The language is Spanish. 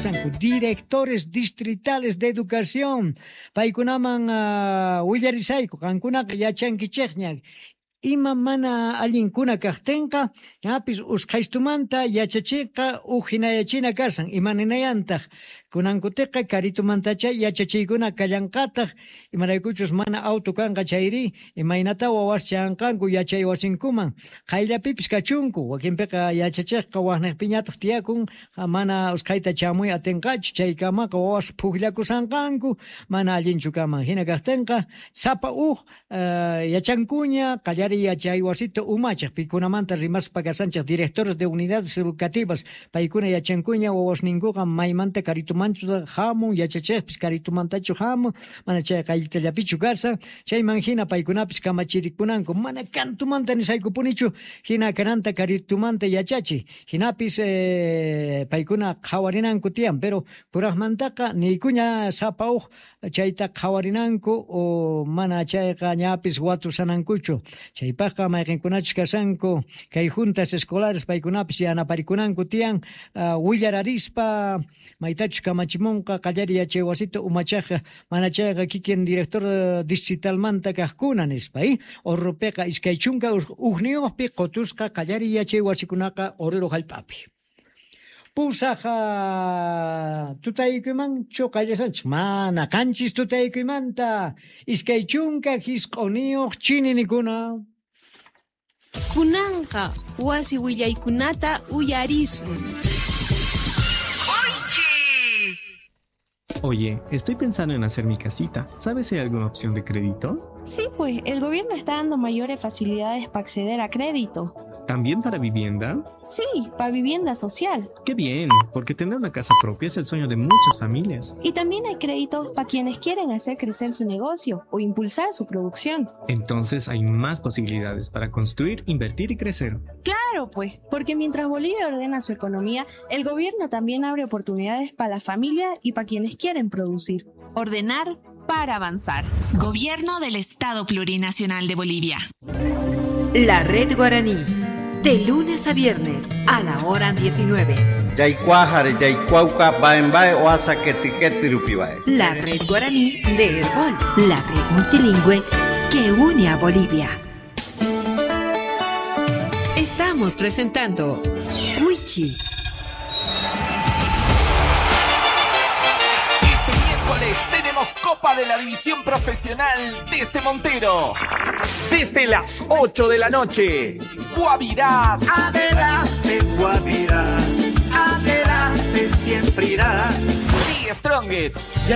kasanku, directores distritales de educación. Paikunaman willarisayku, kankunaka yachankichikña. Ima mana allinkuna kaqtinqa, ñapis usqhaystumanta yachachiqa ujinayachina kasan, imaninayantaq. Kunankutiqa karitumantacha yachachiykuna kallanqataq, imaraykuchus mana auto kanqa chayri, imaynata wawas chanqanku yachay wasinkuman. Qayllapipis kachunku, wakinpiqa yachachiqqa waqniqpiñataq tiyakun, mana usqhayta chamuy atinqachu, chaykamaqa wawas pukllakusanqanku, mana allinchu kaman. Hina kaqtinqa, sapa yachankuña, qallari yachay wasita umachaq, pikunamanta rimaspa kasanchaq, directores de unidades educativas, paykuna yachankuña wawasninkuqa maymanta karitumanchu hamun, yachachikpis karitumantachu hamun, mana chay qayllitallapichu kasa, chayman hina paykunapis kamachirikunanku, mana kantumanta nisaykupunichu, hina kananta karitumanta yachachi, hinapis paykuna qhawarinanku tiyan, pero kuraqmantaqa niykuña sapa chayta qhawarinanku o mana chayqa ñapis watusanankuchu, chaypaqa mayqinkunachus kasanku, kay juntas escolares paykunapis yanaparikunanku tiyan, willararispa maytachus kamachimunqa qallari yachay wasita umachaqa, mana chayqa kikin director distritalmanta kaqkuna nispa, Orropiqa iskay chunka uqniyuqpi qotusqa qallari yachay wasikunaqa Oruro hallp'api. Pusaqa tutaykuman choqallasanchik, mana qanchis tutaykuymanta iskay chunka hisq'uniyuq chininikuna. Kunanqa wasi willaykunata uyarisun. Oye, estoy pensando en hacer mi casita. ¿Sabes si hay alguna opción de crédito? Sí, pues el gobierno está dando mayores facilidades para acceder a crédito. ¿También para vivienda? Sí, para vivienda social. ¡Qué bien! Porque tener una casa propia es el sueño de muchas familias. Y también hay créditos para quienes quieren hacer crecer su negocio o impulsar su producción. Entonces hay más posibilidades para construir, invertir y crecer. Claro, pues, porque mientras Bolivia ordena su economía, el gobierno también abre oportunidades para la familia y para quienes quieren producir. Ordenar para avanzar. Gobierno del Estado Plurinacional de Bolivia. La Red Guaraní. De lunes a viernes a la hora 19. La Red Guaraní de Herbol, la red multilingüe que une a Bolivia. Estamos presentando Cuichi. Este miércoles tenemos Copa de la División Profesional desde Montero. Desde las 8 de la noche. Guavirá. Adelante, Guavirá. Adelante, siempre irá. The Strongest.